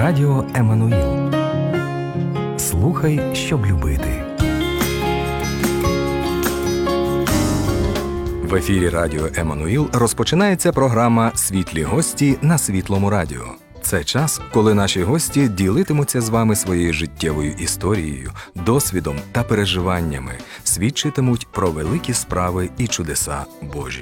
Радіо Еммануїл. Слухай, щоб любити. В ефірі Радіо Еммануїл розпочинається програма «Світлі гості» на Світлому радіо. Це час, коли наші гості ділитимуться з вами своєю життєвою історією, досвідом та переживаннями, свідчитимуть про великі справи і чудеса Божі.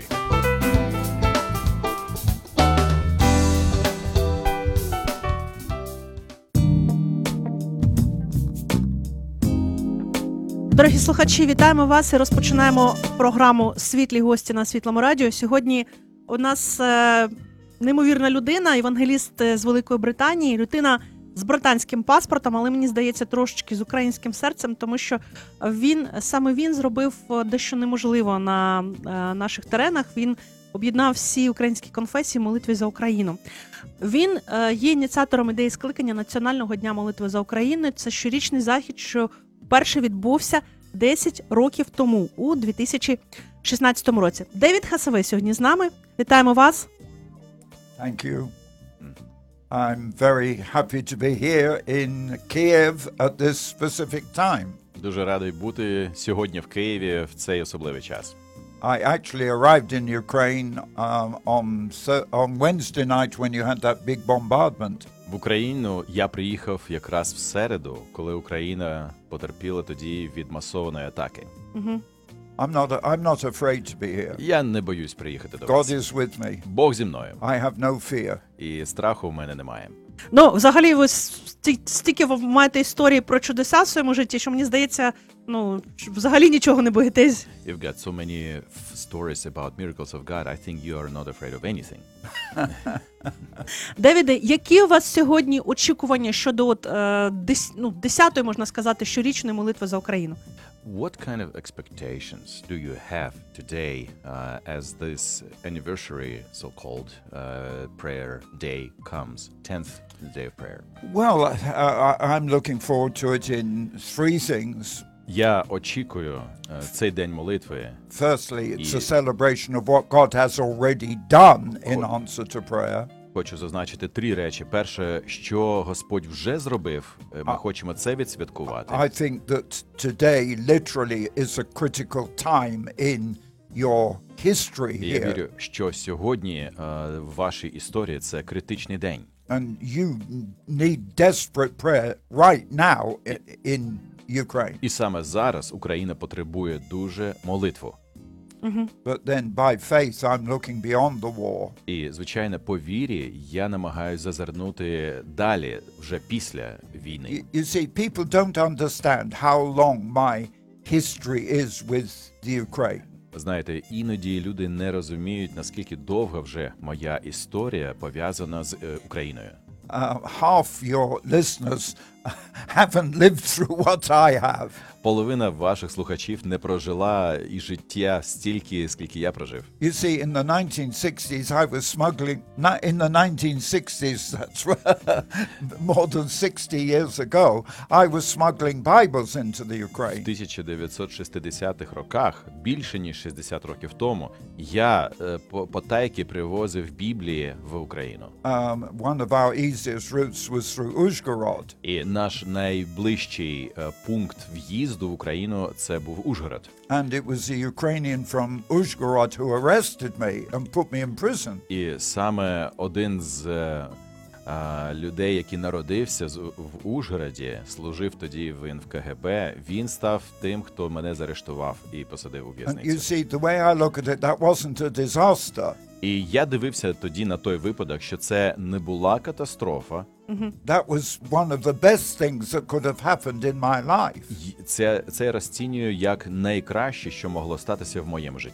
Дорогі слухачі, вітаємо вас і розпочинаємо програму «Світлі гості» на Світлому радіо. Сьогодні у нас неймовірна людина, евангеліст з Великої Британії, людина з британським паспортом, але мені здається трошечки з українським серцем, тому що саме він зробив дещо неможливо на наших теренах. Він об'єднав всі українські конфесії в молитві за Україну. Він є ініціатором ідеї скликання Національного дня молитви за Україну. Це щорічний захід, що вперше відбувся 10 років тому, у 2016 році. Девід Хасавей сьогодні з нами. Вітаємо вас. Thank you. I'm very happy to be here in Kyiv at this specific time. Дуже радий бути сьогодні в Києві в цей особливий час. I actually arrived in Ukraine on Wednesday night when you had that big bombardment. В Україну я приїхав якраз в середу, коли Україна потерпіла тоді від масованої атаки. I'm not afraid to be here. Я не боюсь приїхати до God вас. is with me. Бог зі мною. I have no fear. І страху в мене немає. Ну, взагалі, ви стільки маєте історії про чудеса в своєму житті, що мені здається, взагалі нічого не боїтесь. You've got so many stories about miracles of God. I think you are not afraid of anything. Девіде, які у вас сьогодні очікування щодо 10-ї, можна сказати, щорічної молитви за Україну? What kind of expectations do you have today as this anniversary, so-called prayer day comes, 10th day of prayer? Well, I'm looking forward to it in three things. Я очікую цей день молитви. Firstly, it's a celebration of what God has already done in answer to prayer. Хочу зазначити три речі. Перше, що Господь вже зробив, ми хочемо це відсвяткувати. I think that today literally is a critical time in your history І я here. вірю, що сьогодні в вашій історії це критичний день. And you need desperate prayer right now in Ukraine. І саме зараз Україна потребує дуже молитву. But then by faith I'm looking beyond the war. І, звичайно, по вірі я намагаюся зазирнути далі, вже після війни. You see, people don't understand how long my history is with the Ukraine. Знаєте, іноді люди не розуміють, наскільки довга вже моя історія пов'язана з Україною. Half your listeners haven't lived through what I have. Половина ваших слухачів не прожила і життя стільки, скільки я прожив. You see, in the 1960s, I was smuggling. In the 1960s, that's more than 60 years ago, I was smuggling Bibles into the В Ukraine. 1960-х роках, більше ніж 60 років тому, я потайки привозив Біблії в Україну. One of our easiest routes was through Uzhhorod. І наш найближчий пункт в'їзду в Україну – це був Ужгород. And it was a Ukrainian from Uzhhorod who arrested me and put me in prison. І саме один з людей, який народився в Ужгороді, служив тоді він в КГБ, він став тим, хто мене заарештував і посадив у And you в'язницю. see, the way I look at it, that wasn't a disaster. І я дивився тоді на той випадок, що це не була катастрофа. That was one of the best things that could have happened in my life. Це я розцінюю як найкраще, що могло статися в моєму житті.